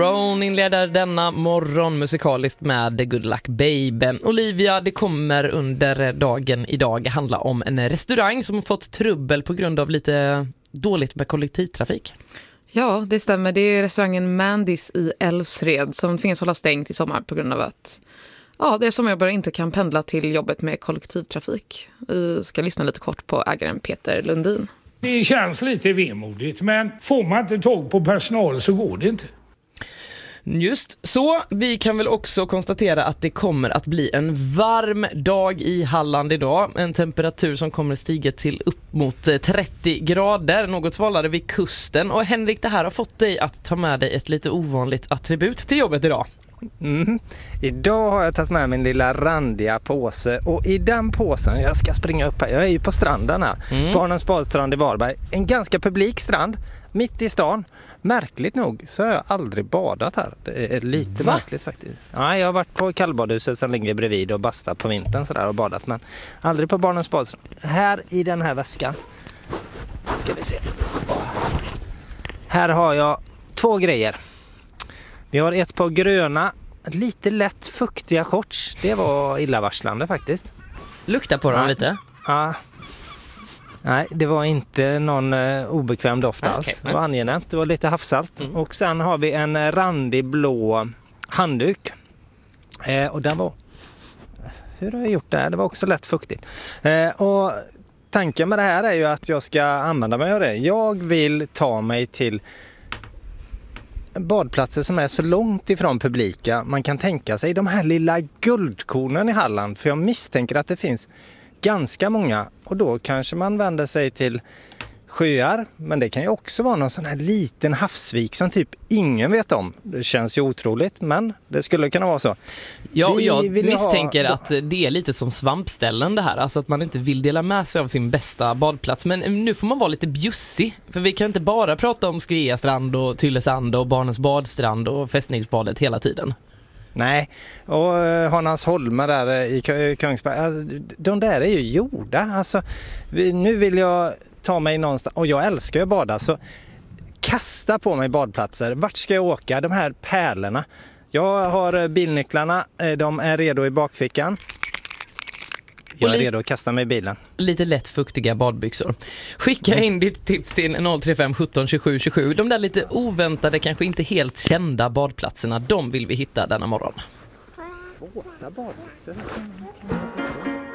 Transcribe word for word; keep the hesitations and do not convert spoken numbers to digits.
Brown inleder denna morgon musikaliskt med The Good Luck Babe. Olivia, det kommer under dagen idag handla om en restaurang som har fått trubbel på grund av lite dåligt med kollektivtrafik. Ja, det stämmer. Det är restaurangen Mandys i Älvsred som tvingas hålla stängt i sommar på grund av att ja, deras sommarjobbare inte kan pendla till jobbet med kollektivtrafik. Vi ska lyssna lite kort på ägaren Peter Lundin. Det känns lite vemodigt, men får man inte tag på personal så går det inte. Just så, vi kan väl också konstatera att det kommer att bli en varm dag i Halland idag. En temperatur som kommer att stiga till upp mot trettio grader, något svalare vid kusten. Och Henrik, det här har fått dig att ta med dig ett lite ovanligt attribut till jobbet idag. Mm. Idag har jag tagit med min lilla randiga påse och i den påsen, jag ska springa upp här, jag är ju på stranden här, mm. Barnens badstrand i Varberg, en ganska publik strand mitt i stan. Märkligt nog så har jag aldrig badat här. Det är lite Va? märkligt faktiskt. Ja, jag har varit på kallbadhuset som ligger bredvid och bastat på vintern sådär och badat, men aldrig på Barnens badstrand. Här i den här väskan ska vi se. Här har jag två grejer. Vi har ett par gröna, lite lätt fuktiga shorts. Det var illavarslande faktiskt. Lukta på dem ja. lite. Ja. Nej, det var inte någon uh, obekväm doft alls. Ah, okay. Det var angenämt, det var lite havssalt. Mm. Och sen har vi en randig blå handduk. Eh, och den var... Hur har jag gjort det här? Det var också lätt fuktigt. Eh, och tanken med det här är ju att jag ska använda mig av det. Jag vill ta mig till badplatser som är så långt ifrån publika man kan tänka sig, de här lilla guldkornen i Halland, för jag misstänker att det finns ganska många, och då kanske man vänder sig till sjöar, men det kan ju också vara någon sån här liten havsvik som typ ingen vet om. Det känns ju otroligt, men det skulle kunna vara så. Ja, och jag misstänker ha... att det är lite som svampställen det här, alltså att man inte vill dela med sig av sin bästa badplats, men nu får man vara lite bjussig, för vi kan inte bara prata om Skriastrand och Tylösand och Barnens badstrand och fästningsbadet hela tiden. Nej, och Hannas Holma där i Kungsberg, de där är ju gjorda. Alltså, nu vill jag ta mig någonstans, och jag älskar ju att bada, så kasta på mig badplatser. Vart ska jag åka? De här pärlorna. Jag har bilnycklarna, de är redo i bakfickan. Jag är redo att kasta mig i bilen. Lite lätt fuktiga badbyxor. Skicka in ditt tips till noll tre fem sjutton tjugosju tjugosju. De där lite oväntade, kanske inte helt kända badplatserna, de vill vi hitta denna morgon. Våta badbyxor.